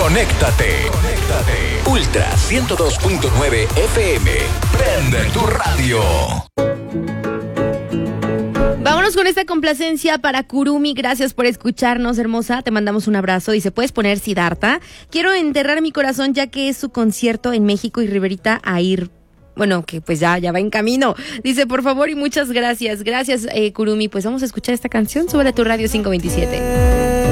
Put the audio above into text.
Conéctate. Ultra 102.9 FM. Prende tu radio. Vámonos con esta complacencia para Kurumi. Gracias por escucharnos, hermosa. Te mandamos un abrazo. Dice, ¿puedes poner Siddhartha? Quiero enterrar mi corazón ya que es su concierto en México y Riverita a ir. Bueno, que pues ya va en camino. Dice, por favor y muchas gracias. Gracias, Kurumi. Pues vamos a escuchar esta canción. Súbele a tu radio 527.